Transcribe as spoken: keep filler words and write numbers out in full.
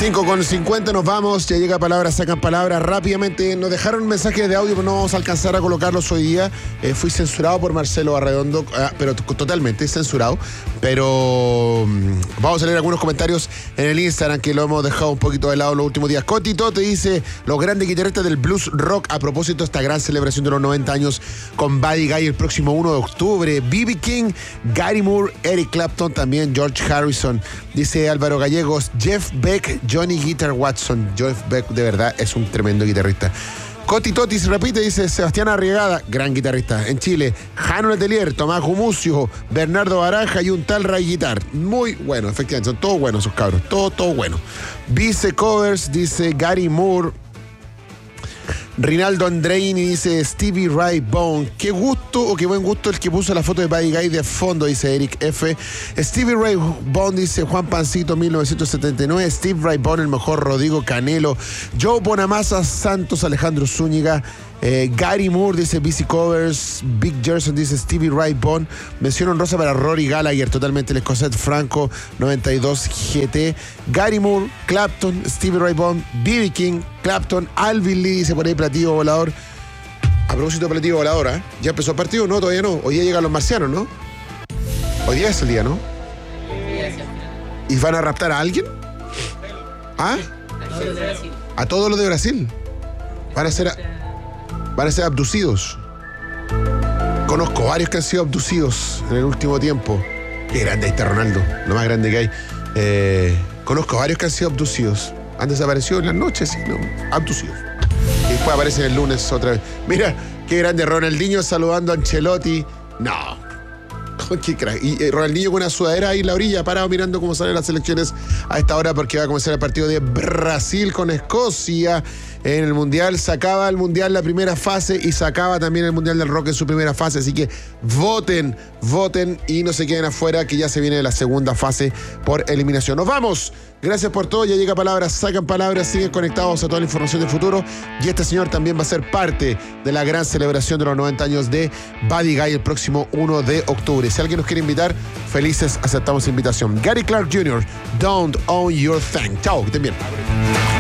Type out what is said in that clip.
cinco con cincuenta nos vamos, ya llega palabras, sacan palabras rápidamente. Nos dejaron mensajes de audio, pero no vamos a alcanzar a colocarlos hoy día. Eh, fui censurado por Marcelo Arredondo, eh, pero t- totalmente censurado. Pero um, vamos a leer algunos comentarios en el Instagram que lo hemos dejado un poquito de lado los últimos días. Cotito te dice, los grandes guitarristas del blues rock a propósito de esta gran celebración de los noventa años con Buddy Guy el próximo uno de octubre. B B King, Gary Moore, Eric Clapton, también George Harrison. Dice Álvaro Gallegos, Jeff Beck, Johnny Guitar Watson. Jeff Beck de verdad es un tremendo guitarrista. Coti Toti se repite, dice Sebastián Arriagada, gran guitarrista. En Chile, Jano Letelier, Tomás Gumucio, Bernardo Baraja y un tal Ray Guitar. Muy bueno, efectivamente, son todos buenos esos cabros, todo, todo bueno. Vice Covers, dice Gary Moore. Rinaldo Andreini dice Stevie Ray Vaughan. Qué gusto o qué buen gusto el que puso la foto de Buddy Guy de fondo, dice Eric F. Stevie Ray Vaughan, dice Juan Pancito mil novecientos setenta y nueve. Steve Ray Vaughan, el mejor Rodrigo Canelo. Joe Bonamassa Santos, Alejandro Zúñiga. Eh, Gary Moore, dice B C Covers. Big Gerson, dice Stevie Ray Vaughan. Mención honrosa para Rory Gallagher, totalmente el escocés Franco, noventa y dos G T. Gary Moore, Clapton, Stevie Ray Vaughan, B B King, Clapton, Alvin Lee, dice por ahí platillo volador. A propósito de platillo volador, ¿eh? ¿Ya empezó el partido? No, todavía no. Hoy día llegan los marcianos, ¿no? Hoy día es el día, ¿no? ¿Y van a raptar a alguien? ¿Ah? A todos los de Brasil. Van a ser... A... Van a ser abducidos. Conozco varios que han sido abducidos en el último tiempo. Qué grande está Ronaldo, lo más grande que hay. Eh, conozco varios que han sido abducidos. Han desaparecido en las noches, sí, no, abducidos. Y después aparecen el lunes otra vez. Mira, qué grande Ronaldinho saludando a Ancelotti. No. Qué crack. Y eh, Ronaldinho con una sudadera ahí en la orilla, parado mirando cómo salen las selecciones a esta hora, porque va a comenzar el partido de Brasil con Escocia en el Mundial. Sacaba el Mundial la primera fase y sacaba también el Mundial del Rock en su primera fase. Así que voten, voten y no se queden afuera, que ya se viene la segunda fase por eliminación. Nos vamos. Gracias por todo. Ya llega Palabras, sacan palabras, siguen conectados a toda la información del futuro. Y este señor también va a ser parte de la gran celebración de los noventa años de Buddy Guy el próximo uno de octubre. Si alguien nos quiere invitar, felices aceptamos invitación. Gary Clark junior, Don't Own Your Thing. Chao, que estén bien.